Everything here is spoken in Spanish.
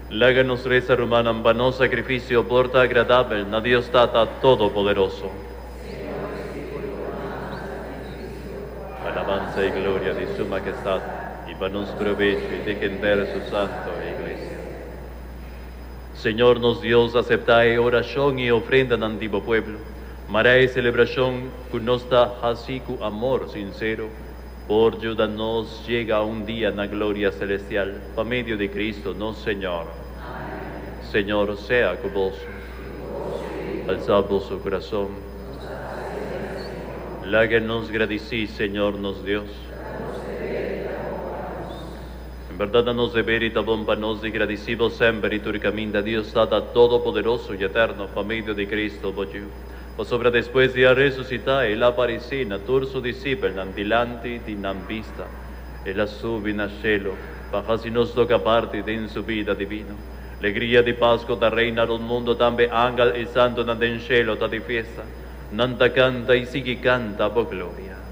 Laga nos reza romanam vano sacrificio porta agradabel na Dios Tata Todopoderoso. Alabanza y gloria de su majestad, y vanos provecho y defender su santo iglesia. Señor nos Dios, aceptae oración y ofrenda en antiguo pueblo. Marae celebración con nosta hasicu amor sincero. Por ayudarnos llega un día en la gloria celestial, por medio de Cristo, no Señor. Amén. Señor, sea con vos. Alzad vuestro corazón. Láguenos gradicí, Señor, nos Dios. En verdad, danos de ver y tabomba nos de gradicivo sempre y turcaminda Dios Tata Todopoderoso y Eterno, por medio de Cristo, voglio. O sobre después de resucitar, el aparecina, turso discípulo, nandilanti, dinambista, el asubina cielo, baja si nos toca parte de en su vida divino. Alegría de Pascua da reina del mundo, también ángel y santo, nanden cielo, ta di fiesta, nanta canta y sigue canta, por gloria.